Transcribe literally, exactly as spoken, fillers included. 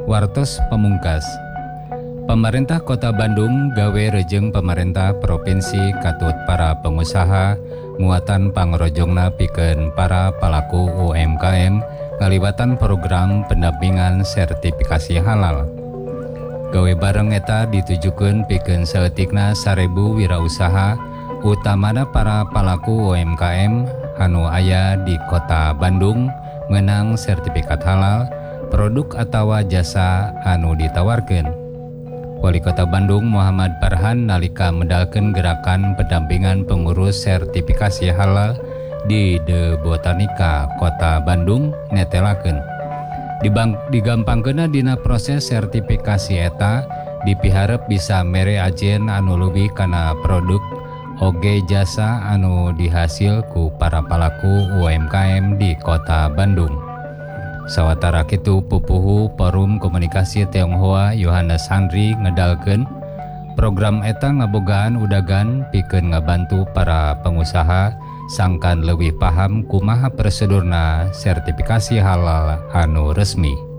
Wartos pamungkas. Pemerintah Kota Bandung gawe rejeng pemerintah provinsi katut para pengusaha muatan pangrojongna pikeun para pelaku U M K M ngaliwatan program pendampingan sertifikasi halal. Gawe bareng eta ditujukeun pikeun saeutikna sarebu wirausaha utamana para pelaku U M K M anu aya di Kota Bandung menang sertifikat halal produk atawa jasa anu ditawarkeun. Wali Kota Bandung Muhammad Farhan nalika medalkeun gerakan pendampingan pengurus sertifikasi halal di The Botanica Kota Bandung netelakeun digampangkeunna dina proses sertifikasi eta dipiharep bisa mere ajen anu leuwih kana produk oge jasa anu dihasil ku para pelaku U M K M di Kota Bandung. Sawatara kitu pupuhu Forum Komunikasi Tionghoa Yohanes Handri ngedalkeun program eta ngabogaan udagan pikeun ngabantu para pengusaha sangkan leuwih paham kumaha prosedurna sertifikasi halal anu resmi.